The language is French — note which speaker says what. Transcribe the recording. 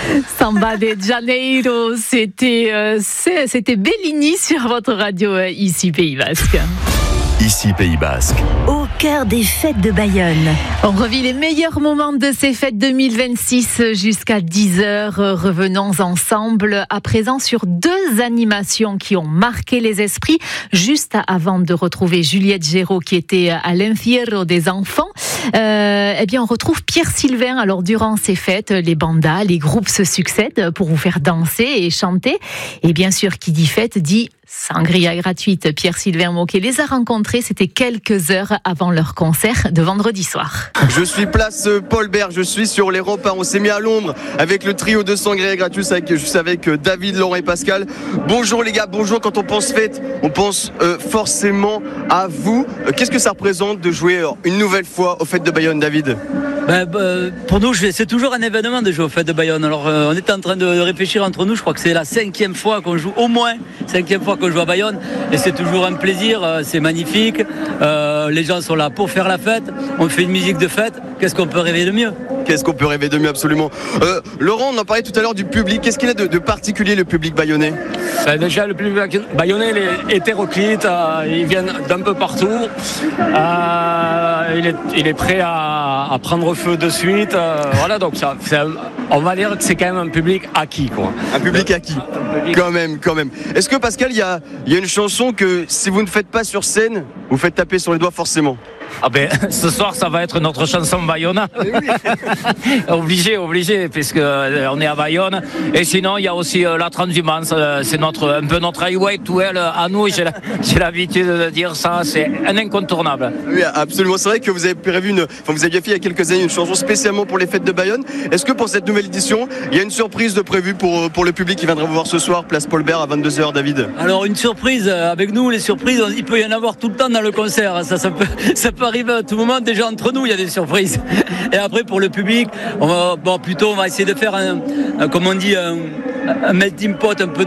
Speaker 1: Samba de Janeiro, c'était Bellini sur votre radio ici Pays Basque.
Speaker 2: Ici Pays Basque.
Speaker 3: Au cœur des fêtes de Bayonne.
Speaker 1: On revit les meilleurs moments de ces fêtes 2026 jusqu'à 10h. Revenons ensemble à présent sur deux animations qui ont marqué les esprits. Juste avant de retrouver Juliette Géraud qui était à l'Enfierro des enfants, eh bien on retrouve Pierre Sylvain. Alors durant ces fêtes, les bandas, les groupes se succèdent pour vous faire danser et chanter. Et bien sûr, qui dit fête dit sangria gratuite. Pierre Sylvain Moquet les a rencontrés, c'était quelques heures avant leur concert de vendredi soir.
Speaker 4: Je suis place Paul Bert, je suis sur les remparts. On s'est mis à l'ombre avec le trio de sangria gratuite, avec David, Laurent et Pascal. Bonjour les gars, bonjour. Quand on pense fête, on pense forcément à vous. Qu'est-ce que ça représente de jouer une nouvelle fois aux fêtes de Bayonne, David ?
Speaker 5: Pour nous, c'est toujours un événement de jouer aux fêtes de Bayonne. Alors, on est en train de réfléchir entre nous. Je crois que c'est la 5e fois qu'on joue, au moins 5e fois qu'on joue à Bayonne. Et c'est toujours un plaisir, c'est magnifique. Les gens sont là pour faire la fête. On fait une musique de fête. Qu'est-ce qu'on peut rêver de mieux ?
Speaker 4: Qu'est-ce qu'on peut rêver de mieux, absolument. Laurent, on en parlait tout à l'heure du public. Qu'est-ce qu'il a de particulier, le public bayonnais ?
Speaker 6: Déjà, le public bayonnais, il est hétéroclite. Ils viennent d'un peu partout. Il est prêt à prendre feu de suite. Voilà, donc on va dire que c'est quand même un public acquis, quoi.
Speaker 4: Un public acquis. Quand même. Est-ce que, Pascal, il y a une chanson que si vous ne faites pas sur scène, vous faites taper sur les doigts forcément ?
Speaker 6: Ce soir, ça va être notre chanson Bayona. obligé, puisque on est à Bayonne. Et sinon, il y a aussi la transhumance. C'est un peu notre highway to hell à nous. J'ai l'habitude de dire ça. C'est un incontournable.
Speaker 4: Oui, absolument. C'est vrai que vous avez vous aviez fait il y a quelques années une chanson spécialement pour les fêtes de Bayonne. Est-ce que pour cette nouvelle édition, il y a une surprise de prévue pour le public qui viendra vous voir ce soir, place Paul Bert à 22h, David ?
Speaker 5: Alors, une surprise avec nous, les surprises, il peut y en avoir tout le temps dans le concert. Ça peut arriver à tout moment. Déjà entre nous, il y a des surprises. Et après, pour le public, on va essayer de faire un melting pot un peu